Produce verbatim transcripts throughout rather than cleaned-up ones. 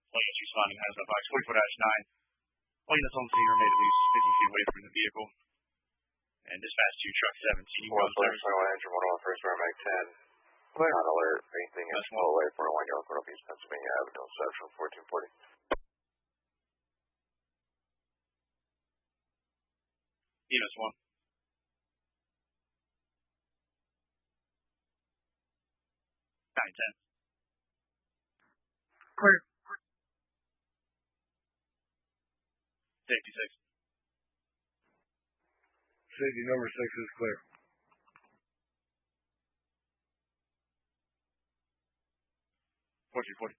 All units responding has a box forty-four dash nine. All units on scene remain at least fifty feet away from the vehicle. And dispatch to truck seventeen. one service one engine one on first floor, Mag ten. Clear. Not alert. Anything is full away four oh one Yellow Northeast Pennsylvania Avenue, Central fourteen forty. Units one. nine ten. Clear. Safety six. Safety number six is clear. fourteen forty.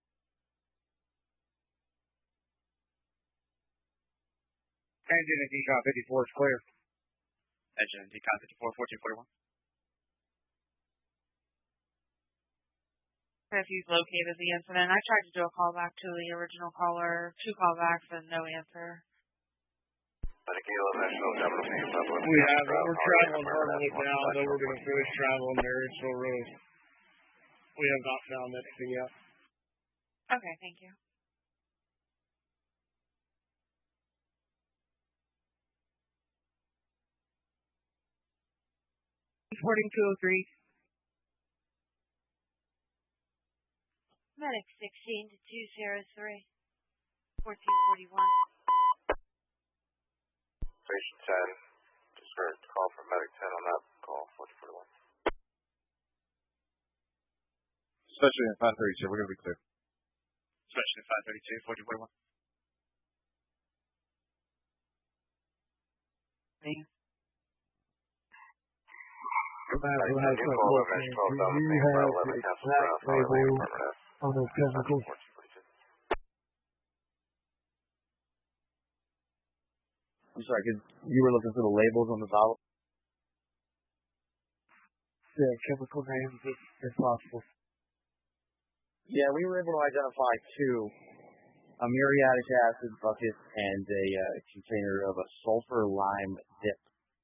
Engine and decon fifty-four is clear. Engine and decon fifty-four, fourteen forty-one. If you've located the incident, I tried to do a callback to the original caller, two callbacks and no answer. We have, we're traveling Harmony now, though we're going to finish traveling there. It's so really, we have not found anything yet. Okay, thank you. Reporting two oh three. Medic sixteen to two oh three. fourteen forty-one. Station ten. Just heard a call from Medic ten on that call, fourteen forty-one. Especially in five thirty-two, we're going to be clear. Especially in five thirty-two, fourteen forty-one. Thank you. That will have some more things. Do you have the exact label on those chemicals? I'm sorry, cause you were looking for the labels on the bottle? Yeah, chemical names if, if possible. Yeah, we were able to identify two. A muriatic acid bucket and a uh, container of a sulfur lime dip.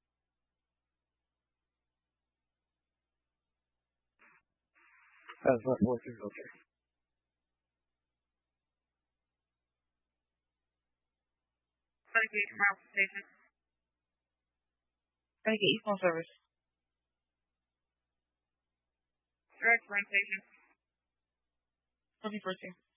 That's not working, okay. Renegade Crown Station. Renegade Eastbound Service. Direct Run Station. twenty-first here.